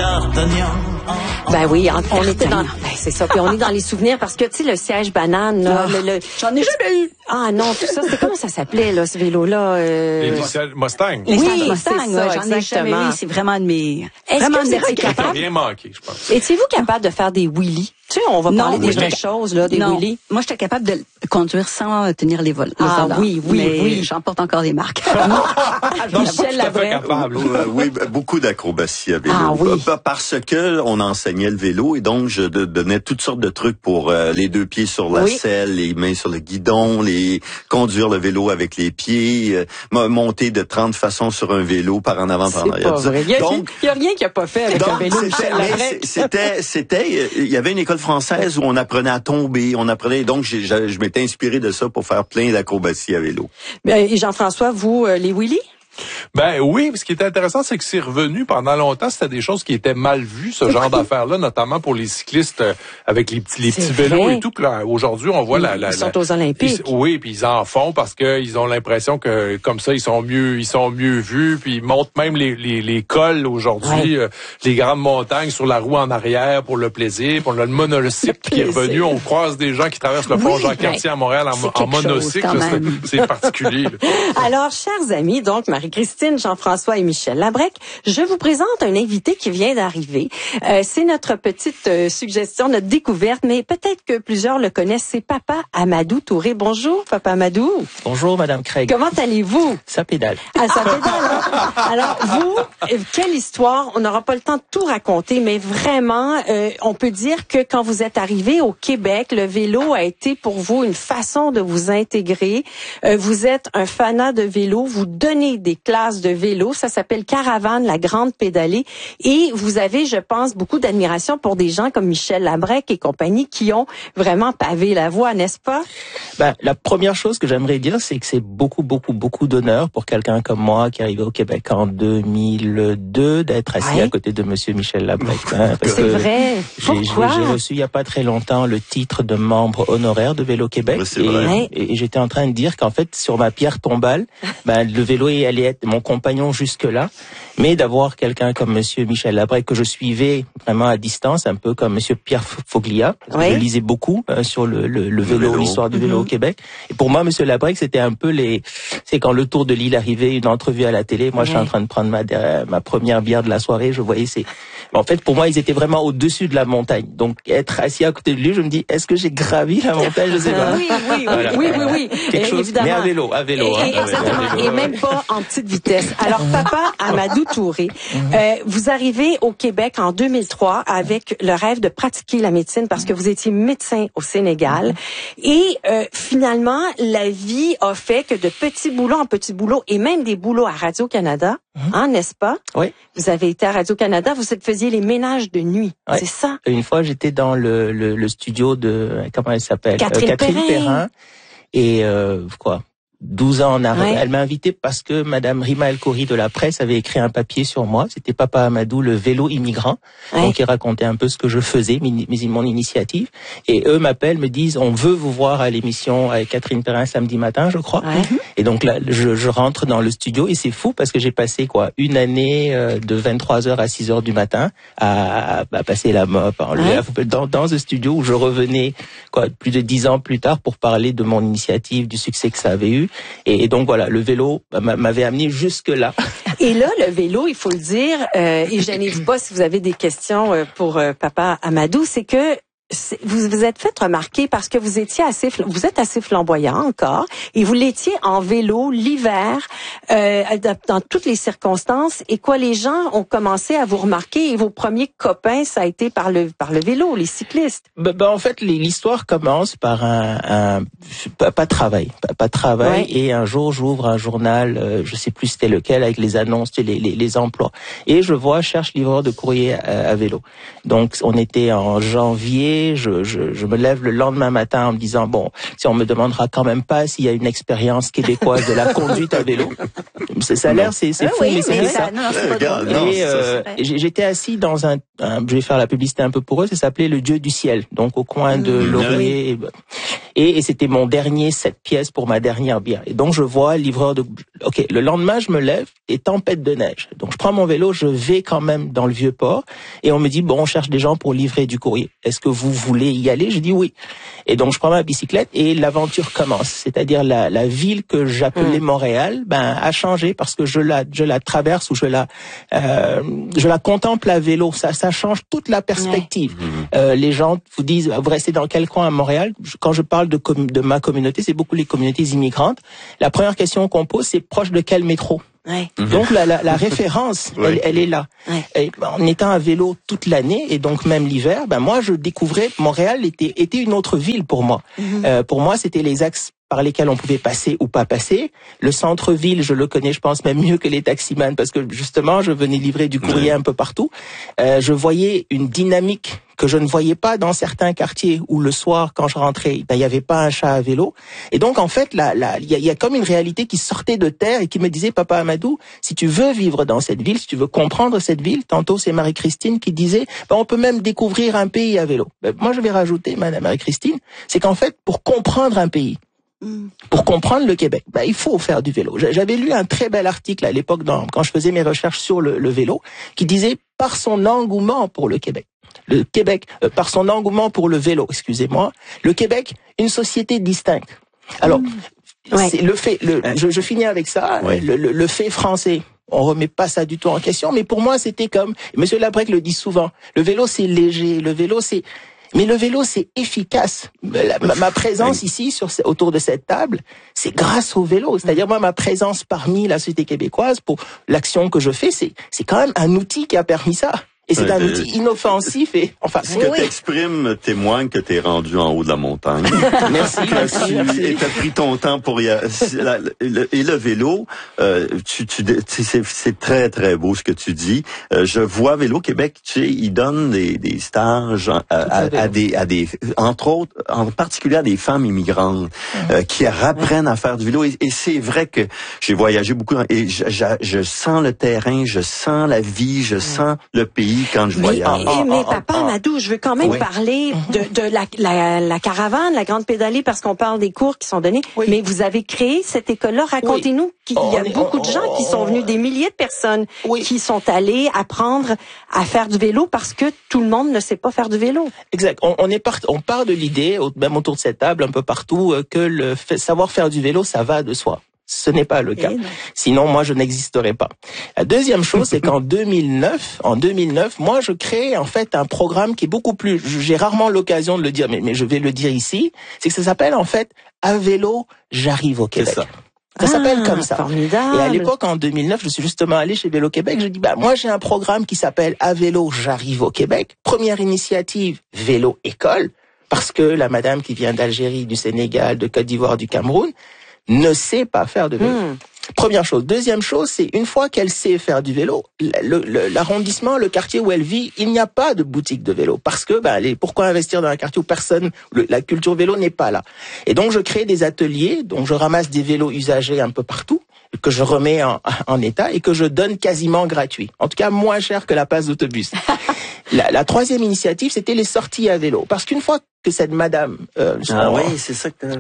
d'Artagnan. Ben oui, on était dans... Ben c'est ça, puis on est dans les souvenirs parce que, tu sais, le siège banane, là, J'en ai jamais eu. Ah non, tout ça, c'est comment ça s'appelait, là, ce vélo-là? Les Mustang. Les Oui, Mustang, c'est ça, j'en ai jamais exactement. eu. C'est vraiment de mes... Est-ce vraiment que de vous mes étiez regrets. Ça n'a capable? rien manqué, je pense. Étiez-vous capable de faire des wheelies? Tu sais, on va parler des vraies choses, là, des non. wheelies. Moi, j'étais capable de conduire sans tenir les vols. Ah oui, mais j'en porte encore des marques. Michel Labrec. Capable. Oui, beaucoup d'acrobatie à vélo. Ah oui. Parce que on enseignait le vélo et donc je donnais toutes sortes de trucs pour les deux pieds sur la selle, les mains sur le guidon, conduire le vélo avec les pieds, monter de 30 façons sur un vélo par en avant, par en arrière. C'est pas vrai. Il y a rien qu'il a pas fait avec un vélo, Michel Labrec. Il y avait une école française où on apprenait à tomber, donc je m'étais inspiré de ça pour faire plein d'acrobaties à vélo. Et Jean-François, vous, les wheelies? Ben oui, ce qui était intéressant, c'est que c'est revenu pendant longtemps. C'était des choses qui étaient mal vues, ce genre d'affaires-là, notamment pour les cyclistes avec les petits vélos et tout. Là, aujourd'hui, on voit ils sont aux Olympiques. Oui, puis ils en font parce qu'ils ont l'impression que comme ça, ils sont mieux vus. Puis ils montent même les cols aujourd'hui, les grandes montagnes sur la roue en arrière pour le plaisir. Pour le monocycle qui est revenu. On croise des gens qui traversent le pont Jean-Cartier à Montréal en monocycle. C'est particulier. Alors, chers amis, donc Marie-Christine, Jean-François et Michel Labrec, je vous présente un invité qui vient d'arriver. C'est notre petite suggestion, notre découverte, mais peut-être que plusieurs le connaissent. C'est Papa Amadou Touré. Bonjour, Papa Amadou. Bonjour, Madame Craig. Comment allez-vous? Ça pédale. Ah, ça pédale. Hein? Alors, vous, quelle histoire? On n'aura pas le temps de tout raconter, mais vraiment, on peut dire que quand vous êtes arrivé au Québec, le vélo a été pour vous une façon de vous intégrer. Vous êtes un fanat de vélo, vous donnez des classes de vélo, ça s'appelle Caravane, la grande pédalée, et vous avez, je pense, beaucoup d'admiration pour des gens comme Michel Labrec et compagnie qui ont vraiment pavé la voie, n'est-ce pas? Ben, la première chose que j'aimerais dire, c'est que c'est beaucoup d'honneur pour quelqu'un comme moi qui est arrivé au Québec en 2002 d'être assis à côté de Monsieur Michel Labrec. Hein, c'est vrai. Pourquoi? J'ai reçu il y a pas très longtemps le titre de membre honoraire de Vélo Québec. Oui, c'est vrai. Et j'étais en train de dire qu'en fait, sur ma pierre tombale, le vélo allait être mon compagnon jusque-là, mais d'avoir quelqu'un comme Monsieur Michel Labrec que je suivais vraiment à distance, un peu comme Monsieur Pierre Foglia, parce que je lisais beaucoup sur le vélo, l'histoire du vélo au Québec. Et pour moi, Monsieur Labrec, c'était un peu c'est quand le Tour de l'île arrivait, une entrevue à la télé. Moi, je suis en train de prendre ma première bière de la soirée. Je voyais en fait, pour moi, ils étaient vraiment au-dessus de la montagne. Donc, être assis à côté de lui, je me dis, est-ce que j'ai gravi la montagne? Je sais pas. Oui. Quelque chose, évidemment. mais à vélo. Exactement. Et même pas en petite vitesse. Alors, Papa Amadou Touré, vous arrivez au Québec en 2003 avec le rêve de pratiquer la médecine parce que vous étiez médecin au Sénégal. Et finalement, la vie a fait que de petits boulots en petits boulots et même des boulots à Radio-Canada, n'est-ce pas? Oui. Vous avez été à Radio-Canada, vous faisiez les ménages de nuit, c'est ça? Une fois, j'étais dans le studio de, comment elle s'appelle? Catherine Perrin. Et 12 ans en arrière. Elle m'a invité parce que Madame Rima El Khoury de la presse avait écrit un papier sur moi. C'était Papa Amadou, le vélo immigrant. Donc, il racontait un peu ce que je faisais, mon initiative. Et eux m'appellent, me disent, on veut vous voir à l'émission avec Catherine Perrin samedi matin, je crois. Et donc là, je rentre dans le studio et c'est fou parce que j'ai passé une année de 23h à 6h du matin à passer la mop dans ce studio où je revenais plus de 10 ans plus tard pour parler de mon initiative, du succès que ça avait eu. Et donc voilà, le vélo m'avait amené jusque-là. Et là, le vélo, il faut le dire, et gênez-vous pas si vous avez des questions pour Papa Amadou, c'est que vous vous êtes fait remarquer parce que vous êtes assez flamboyant encore, et vous l'étiez en vélo l'hiver, dans toutes les circonstances, et les gens ont commencé à vous remarquer, et vos premiers copains, ça a été par le vélo, les cyclistes. En fait, l'histoire commence par pas de travail, et un jour, j'ouvre un journal, je sais plus c'était lequel, avec les annonces, les emplois, et je cherche livreur de courrier à vélo. Donc, on était en janvier, je me lève le lendemain matin en me disant, si on me demandera quand même pas s'il y a une expérience québécoise de la conduite à vélo. Ça a l'air, c'est fou, mais c'est ça. Et j'étais assis dans je vais faire la publicité un peu pour eux, ça s'appelait le Dieu du ciel, donc au coin de Laurier. Et c'était mon dernier 7 pièces pour ma dernière bière. Et donc je vois le livreur de... OK, le lendemain, je me lève, et tempête de neige. Donc je prends mon vélo, je vais quand même dans le Vieux-Port, et on me dit, bon, on cherche des gens pour livrer du courrier. Est-ce que vous voulez y aller? Je dis oui. Et donc je prends ma bicyclette, et l'aventure commence. C'est-à-dire la ville que j'appelais Montréal, a changé parce que je la traverse ou je la contemple à vélo. Ça change toute la perspective. Les gens vous disent, vous restez dans quel coin à Montréal? Quand je parle de ma communauté, c'est beaucoup les communautés immigrantes. La première question qu'on pose, c'est proche de quel métro? Ouais. Donc la référence, elle est là. Ouais. Et en étant à vélo toute l'année et donc même l'hiver, moi je découvrais Montréal était une autre ville pour moi. Pour moi, c'était les axes par lesquels on pouvait passer ou pas passer. Le centre-ville, je le connais, je pense même mieux que les taximans parce que justement, je venais livrer du courrier un peu partout. Je voyais une dynamique que je ne voyais pas dans certains quartiers où le soir, quand je rentrais, il y avait pas un chat à vélo. Et donc, en fait, il y a comme une réalité qui sortait de terre et qui me disait, Papa Amadou, si tu veux vivre dans cette ville, si tu veux comprendre cette ville, tantôt c'est Marie-Christine qui disait, on peut même découvrir un pays à vélo. Moi, je vais rajouter, Madame Marie-Christine, c'est qu'en fait, pour comprendre un pays, pour comprendre le Québec, il faut faire du vélo. J'avais lu un très bel article à l'époque quand je faisais mes recherches sur le vélo, qui disait par son engouement pour le Québec. Le Québec, par son engouement pour le vélo, excusez-moi, le Québec, une société distincte. Alors, c'est le fait. Je finis avec ça. Le fait français. On remet pas ça du tout en question, mais pour moi c'était comme Monsieur Labrec le dit souvent. Le vélo c'est léger, mais le vélo, c'est efficace. Ma présence ici, autour de cette table, c'est grâce au vélo. C'est-à-dire, moi, ma présence parmi la société québécoise pour l'action que je fais, c'est quand même un outil qui a permis ça. Et c'est un outil inoffensif et enfin. Ce que t'exprimes témoigne que t'es rendu en haut de la montagne. Merci. Et t'as pris ton temps pour et le vélo, c'est très très beau ce que tu dis. Je vois Vélo Québec, ils donnent des stages à des entre autres, en particulier à des femmes immigrantes qui apprennent à faire du vélo. Et c'est vrai que j'ai voyagé beaucoup et je sens le terrain, je sens la vie, je sens le pays. Quand je voyage. Mais Papa Amadou, je veux quand même parler de la caravane, la grande pédalée, parce qu'on parle des cours qui sont donnés. Mais vous avez créé cette école-là. Racontez-nous qu'il y a beaucoup de gens qui sont venus, des milliers de personnes qui sont allées apprendre à faire du vélo parce que tout le monde ne sait pas faire du vélo. Exact. On part de l'idée, même autour de cette table, un peu partout, que savoir faire du vélo, ça va de soi. Ce n'est pas le cas. Sinon, moi, je n'existerais pas. La deuxième chose, c'est qu'en 2009, moi, je crée en fait un programme qui est beaucoup plus. J'ai rarement l'occasion de le dire, mais je vais le dire ici. C'est que ça s'appelle en fait À vélo, j'arrive au Québec. Ça s'appelle comme ça. Formidable. Et à l'époque, en 2009, je suis justement allé chez Vélo Québec. Je dis, moi, j'ai un programme qui s'appelle À vélo, j'arrive au Québec. Première initiative, vélo école, parce que la madame qui vient d'Algérie, du Sénégal, de Côte d'Ivoire, du Cameroun, ne sait pas faire de vélo. Première chose. Deuxième chose, c'est une fois qu'elle sait faire du vélo, l'arrondissement, le quartier où elle vit, il n'y a pas de boutique de vélo parce que pourquoi investir dans un quartier où la culture vélo n'est pas là. Et donc je crée des ateliers, donc je ramasse des vélos usagés un peu partout que je remets en état et que je donne quasiment gratuit. En tout cas moins cher que la passe d'autobus. La troisième initiative, c'était les sorties à vélo parce qu'une fois que cette madame c'est ça que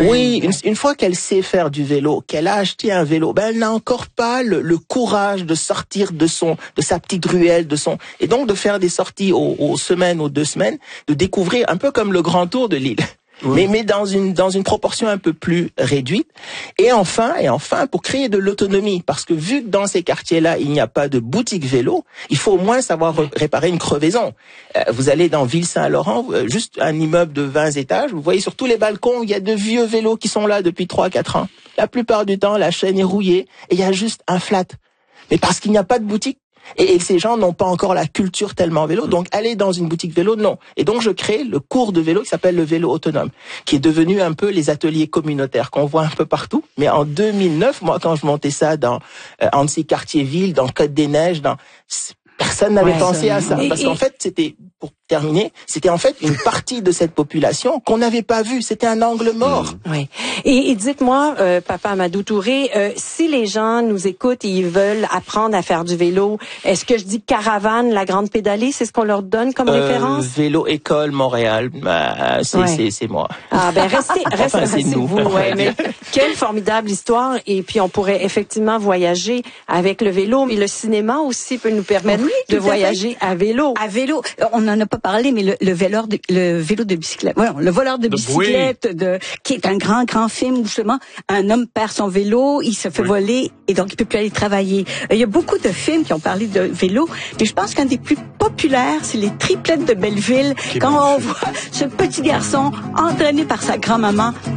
une fois qu'elle sait faire du vélo, qu'elle a acheté un vélo, elle n'a encore pas le courage de sortir de sa petite ruelle, et donc de faire des sorties aux semaines, aux 2 semaines, de découvrir un peu comme le grand tour de l'île. Mais dans une proportion un peu plus réduite. Et enfin, pour créer de l'autonomie, parce que vu que dans ces quartiers-là, il n'y a pas de boutique vélo, il faut au moins savoir réparer une crevaison. Vous allez dans Ville-Saint-Laurent, juste un immeuble de 20 étages, vous voyez sur tous les balcons, il y a de vieux vélos qui sont là depuis 3-4 ans. La plupart du temps, la chaîne est rouillée et il y a juste un flat. Mais parce qu'il n'y a pas de boutique. Et ces gens n'ont pas encore la culture tellement vélo, donc aller dans une boutique vélo, non. Et donc je crée le cours de vélo qui s'appelle le vélo autonome, qui est devenu un peu les ateliers communautaires qu'on voit un peu partout. Mais en 2009, moi, quand je montais ça dans Annecy Quartier-Ville, dans Côte-des-Neiges, personne n'avait pensé à ça. Parce qu'en fait, c'était, pour terminé, c'était en fait une partie de cette population qu'on n'avait pas vue. C'était un angle mort. Oui. Et dites-moi, Papa Amadou Touré, si les gens nous écoutent et ils veulent apprendre à faire du vélo, est-ce que je dis Caravane, la grande pédalée, c'est ce qu'on leur donne comme référence? Vélo École Montréal, c'est moi. Ah ben restez c'est nous. vous. Ouais, mais quelle formidable histoire. Et puis on pourrait effectivement voyager avec le vélo, mais le cinéma aussi peut nous permettre de voyager à vélo. À vélo, on n'en a pas parlé, mais le vélo de bicyclette, voilà, le voleur de bicyclette, qui est un grand film où justement un homme perd son vélo, il se fait voler et donc il peut plus aller travailler. Il y a beaucoup de films qui ont parlé de vélo, mais je pense qu'un des plus populaires, c'est les Triplettes de Belleville, quand on voit ce petit garçon entraîné par sa grand-maman